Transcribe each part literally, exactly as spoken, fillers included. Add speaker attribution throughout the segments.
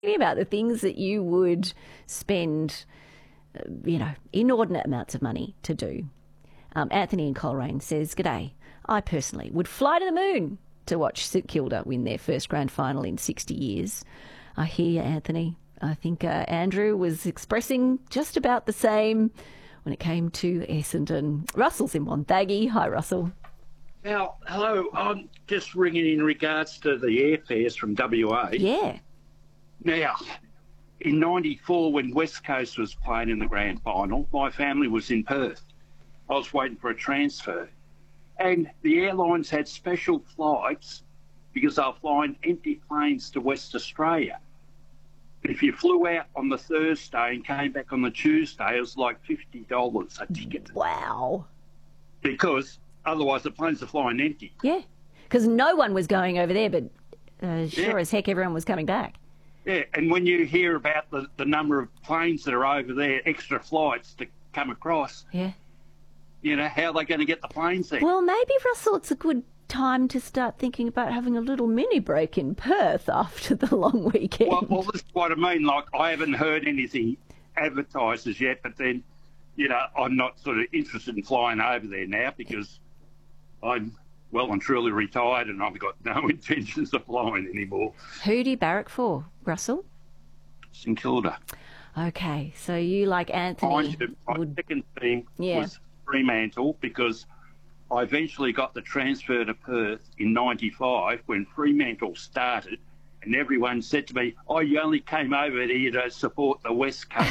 Speaker 1: about the things that you would spend, uh, you know, inordinate amounts of money to do. Um, Anthony in Coleraine says, "G'day. I personally would fly to the moon to watch St Kilda win their first grand final in sixty years. I hear you, Anthony. I think uh, Andrew was expressing just about the same when it came to Essendon. Russell's in Wonthaggi. Hi, Russell.
Speaker 2: Now, hello. I'm just ringing in regards to the airfares from W A.
Speaker 1: Yeah.
Speaker 2: Now, in ninety-four, when West Coast was playing in the grand final, my family was in Perth. I was waiting for a transfer. And the airlines had special flights because they were flying empty planes to West Australia. If you flew out on the Thursday and came back on the Tuesday, it was like fifty dollars a ticket.
Speaker 1: Wow.
Speaker 2: Because otherwise the planes are flying empty.
Speaker 1: Yeah, because no one was going over there, but uh, sure
Speaker 2: Yeah.
Speaker 1: as heck everyone was coming back.
Speaker 2: Yeah, and when you hear about the, the number of planes that are over there, extra flights to come across,
Speaker 1: Yeah.
Speaker 2: you know, how are they going to get the planes there?
Speaker 1: Well, maybe, Russell, it's a good time to start thinking about having a little mini break in Perth after the long weekend.
Speaker 2: Well, well, this is what I mean. Like, I haven't heard anything advertised as yet, but then, you know, I'm not sort of interested in flying over there now because I'm well and truly retired and I've got no intentions of flying anymore.
Speaker 1: Who do you barrack for, Russell?
Speaker 2: St Kilda.
Speaker 1: Okay, so you, like Anthony,
Speaker 2: I, my
Speaker 1: would...
Speaker 2: second team
Speaker 1: Yeah.
Speaker 2: was Fremantle because I eventually got the transfer to Perth in ninety-five when Fremantle started, and everyone said to me, "Oh, you only came over here to support the West Coast."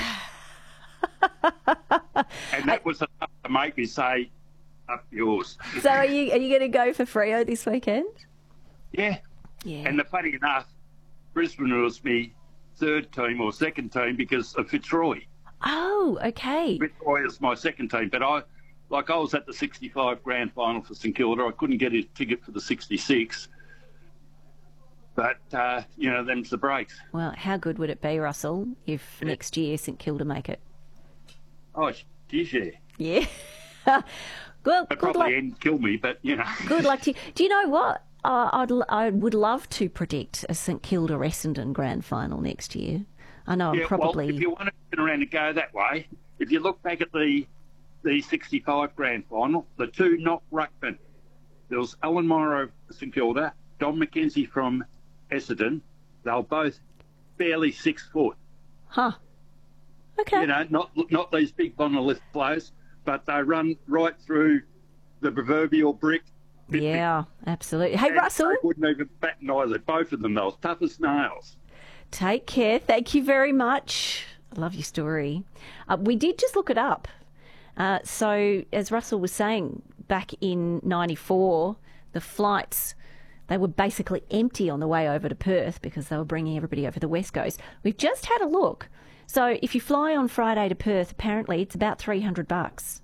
Speaker 2: And that was enough to make me say, "Up yours."
Speaker 1: So are you are you going to go for Freo this weekend?
Speaker 2: Yeah.
Speaker 1: Yeah.
Speaker 2: And the funny enough, Brisbane was me third team or second team because of Fitzroy.
Speaker 1: Oh, okay.
Speaker 2: Fitzroy is my second team, but I, like I was at the sixty-five grand final for St Kilda. I couldn't get a ticket for the sixty-six. But, uh, you know, them's the breaks.
Speaker 1: Well, how good would it be, Russell, if
Speaker 2: Yeah.
Speaker 1: next year St Kilda make it?
Speaker 2: Oh, geez, yeah.
Speaker 1: Yeah. Well,
Speaker 2: That
Speaker 1: good
Speaker 2: probably
Speaker 1: luck.
Speaker 2: end kill me, but, you know.
Speaker 1: Good luck to you. Do you know what? Uh, I'd, l- I would love to predict a St Kilda Essendon grand final next year. I know I'm
Speaker 2: Yeah,
Speaker 1: probably...
Speaker 2: well, if you want to turn around and go that way, if you look back at the the sixty-five grand final, the two knock ruckmen, there was Alan Morrow of St Kilda, Don McKenzie from Essendon. They were both barely six foot.
Speaker 1: Huh. Okay.
Speaker 2: You know, not not these big monolith players, but they run right through the proverbial brick.
Speaker 1: Yeah, absolutely. Hey,
Speaker 2: And
Speaker 1: Russell,
Speaker 2: They wouldn't even bat an eyelid, both of them. They were tough as nails.
Speaker 1: take care. Thank you very much. I love your story. Uh, we did just look it up. Uh, so, as Russell was saying, back in ninety-four, the flights, they were basically empty on the way over to Perth because they were bringing everybody over the West Coast. We've just had a look. So, if you fly on Friday to Perth, apparently it's about three hundred bucks.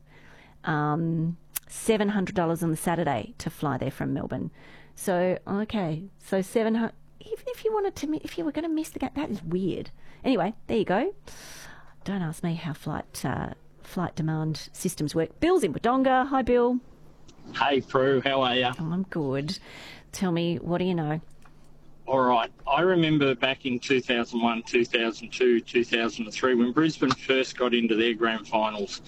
Speaker 1: Um, seven hundred dollars on the Saturday to fly there from Melbourne. So, okay, so seven hundred. Even if you wanted to, mi- if you were going to miss the game, that is weird. Anyway, there you go. Don't ask me how flight uh, flight demand systems work. Bill's in Wodonga. Hi, Bill.
Speaker 3: Hey, Prue, how are you?
Speaker 1: Oh, I'm good. Tell me, what do you know?
Speaker 3: All right. I remember back in two thousand one, two thousand two, two thousand three, when Brisbane first got into their grand finals,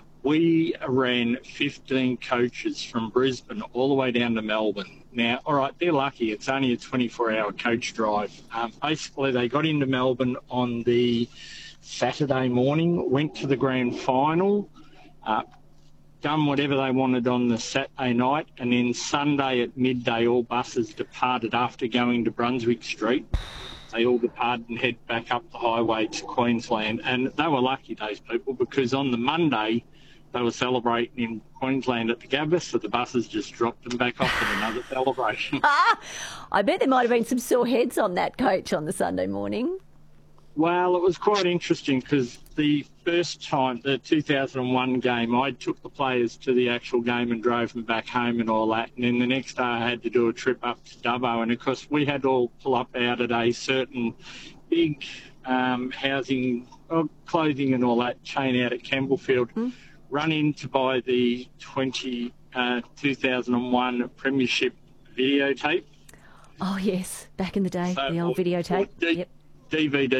Speaker 3: we ran fifteen coaches from Brisbane all the way down to Melbourne. Now, all right, they're lucky. It's only a twenty-four hour coach drive. Um, basically, they got into Melbourne on the Saturday morning, went to the grand final, uh, done whatever they wanted on the Saturday night, and then Sunday at midday, all buses departed after going to Brunswick Street. They all departed and head back up the highway to Queensland. And they were lucky, those people, because on the Monday, they were celebrating in Queensland at the Gabba, so the buses just dropped them back off in another celebration.
Speaker 1: Ah, I bet there might have been some sore heads on that coach on the Sunday morning.
Speaker 3: Well, it was quite interesting because the first time, the two thousand one game, I took the players to the actual game and drove them back home and all that. And then the next day I had to do a trip up to Dubbo. And, of course, we had to all pull up out at a certain big um, housing, uh, clothing and all that chain out at Campbellfield, mm. run in to buy the twenty, uh, two thousand one Premiership videotape.
Speaker 1: Oh, yes, back in the day,
Speaker 3: So,
Speaker 1: the old
Speaker 3: or,
Speaker 1: videotape.
Speaker 3: Or D-
Speaker 1: yep.
Speaker 3: D V D